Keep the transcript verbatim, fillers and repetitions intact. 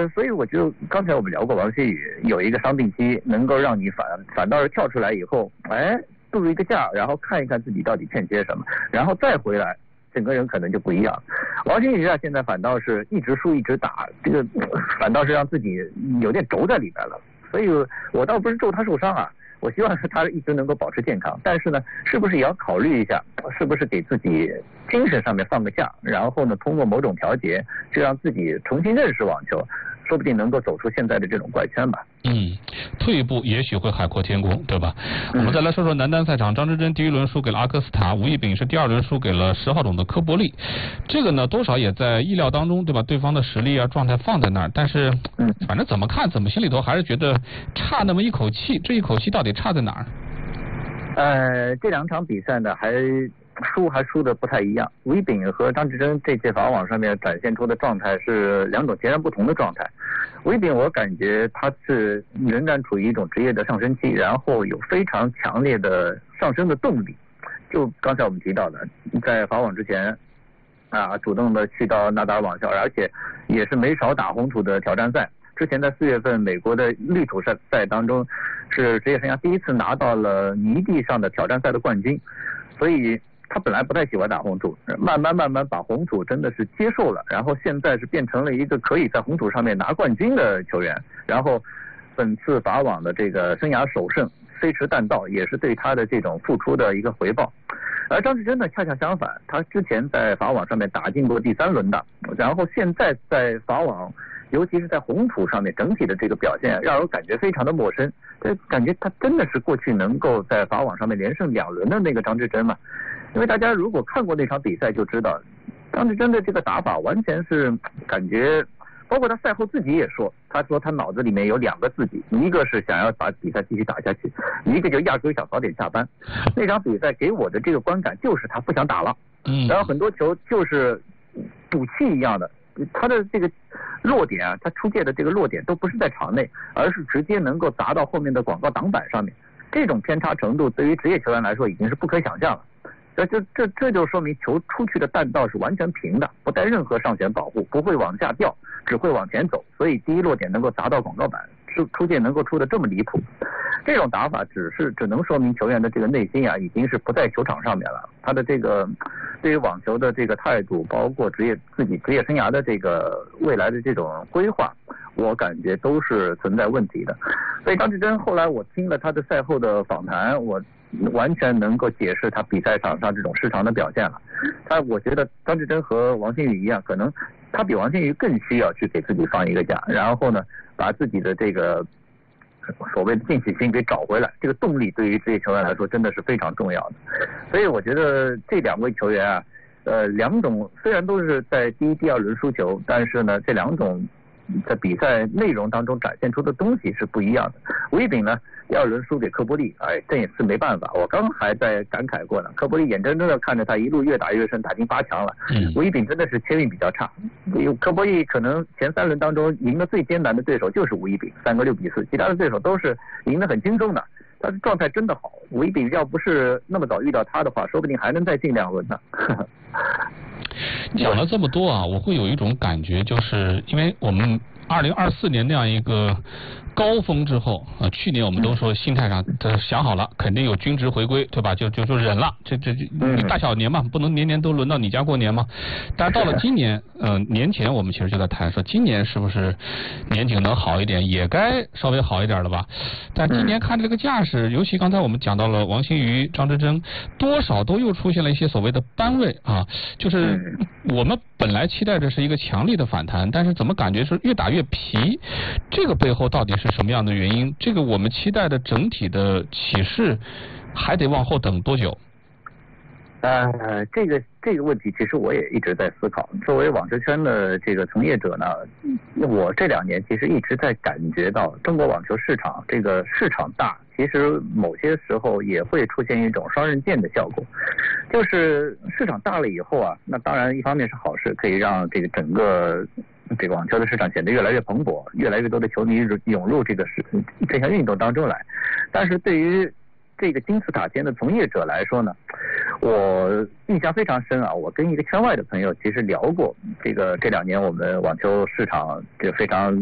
呃，所以我就刚才我们聊过王馨宇有一个伤病期，能够让你反反倒是跳出来以后，哎，度一个假，然后看一看自己到底欠缺什么，然后再回来，整个人可能就不一样。王馨宇啊，现在反倒是一直输一直打，这个反倒是让自己有点轴在里边了。所以我倒不是咒他受伤啊，我希望是他一直能够保持健康，但是呢，是不是也要考虑一下，是不是给自己精神上面放个假，然后呢，通过某种调节，就让自己重新认识网球，说不定能够走出现在的这种怪圈吧。 嗯，退一步也许会海阔天空，对吧？嗯、我们再来说说男单赛场，张之臻第一轮输给了阿克斯塔，吴亦丙是第二轮输给了十号种的科伯利，这个呢多少也在意料当中，对吧？对方的实力啊状态放在那儿，但是反正怎么看怎么心里头还是觉得差那么一口气，这一口气到底差在哪儿？ 呃，这两场比赛呢还输还输的不太一样，吴亦丙和张之臻这届法网上面展现出的状态是两种截然不同的状态。吴亦丙我感觉他是仍然处于一种职业的上升期，然后有非常强烈的上升的动力。就刚才我们提到的，在法网之前啊，主动的去到纳达尔网校，而且也是没少打红土的挑战赛。之前在四月份美国的绿土赛赛当中，是职业生涯第一次拿到了泥地上的挑战赛的冠军，所以他本来不太喜欢打红土，慢慢慢慢把红土真的是接受了，然后现在是变成了一个可以在红土上面拿冠军的球员。然后本次法网的这个生涯首胜飞驰弹道，也是对他的这种付出的一个回报。而张之臻呢恰恰相反，他之前在法网上面打进过第三轮的，然后现在在法网尤其是在红土上面整体的这个表现让人感觉非常的陌生，感觉他真的是过去能够在法网上面连胜两轮的那个张之臻嘛。因为大家如果看过那场比赛就知道，张之臻的这个打法完全是感觉，包括他赛后自己也说，他说他脑子里面有两个自己，一个是想要把比赛继续打下去，一个就压根想早点下班。那场比赛给我的这个观感就是他不想打了，然后很多球就是赌气一样的，他的这个落点啊，他出界的这个落点都不是在场内，而是直接能够砸到后面的广告挡板上面。这种偏差程度对于职业球员来说已经是不可想象了。这这这这就说明球出去的弹道是完全平的，不带任何上旋保护，不会往下掉，只会往前走，所以第一落点能够砸到广告板，出出界能够出的这么离谱。这种打法只是只能说明球员的这个内心啊，已经是不在球场上面了。他的这个对于网球的这个态度，包括职业自己职业生涯的这个未来的这种规划，我感觉都是存在问题的。所以张之臻后来我听了他的赛后的访谈，我完全能够解释他比赛场上这种失常的表现了。他我觉得张之臻和王馨宇一样，可能他比王馨宇更需要去给自己放一个假，然后呢把自己的这个所谓的进取心给找回来。这个动力对于职业球员来说真的是非常重要的。所以我觉得这两位球员啊，呃，两种虽然都是在第一、第二轮输球，但是呢，这两种在比赛内容当中展现出的东西是不一样的。吴亦丙呢，第二轮输给科波利，哎，这也是没办法。我刚还在感慨过呢，科波利眼睁睁的看着他一路越打越顺，打进八强了。嗯，吴亦丙真的是签运比较差。科波利可能前三轮当中赢得最艰难的对手就是吴亦丙，三个六比四，其他的对手都是赢得很轻松的。他的状态真的好，吴亦丙要不是那么早遇到他的话，说不定还能再进两轮呢。 讲了这么多啊，我会有一种感觉，就是因为我们二零二四年那样一个高峰之后啊，去年我们都说心态上想好了，肯定有均值回归，对吧？就就就忍了，这这这大小年嘛，不能年年都轮到你家过年嘛。但是到了今年，嗯、呃，年前我们其实就在谈说，今年是不是年景能好一点，也该稍微好一点了吧？但今年看这个架势，尤其刚才我们讲到了王馨宇、张之臻，多少都又出现了一些所谓的扳位啊，就是我们本来期待着是一个强力的反弹，但是怎么感觉是越打越皮？这个背后到底是什么样的原因？这个我们期待的整体的起势还得往后等多久？ 呃，这个这个问题其实我也一直在思考。作为网球圈的这个从业者呢，我这两年其实一直在感觉到中国网球市场这个市场大，其实某些时候也会出现一种双刃剑的效果。就是市场大了以后啊，那当然一方面是好事，可以让这个整个这个网球的市场显得越来越蓬勃，越来越多的球迷涌入这个是这项运动当中来。但是对于这个金字塔尖的从业者来说呢，我印象非常深啊。我跟一个圈外的朋友其实聊过这个这两年我们网球市场这非常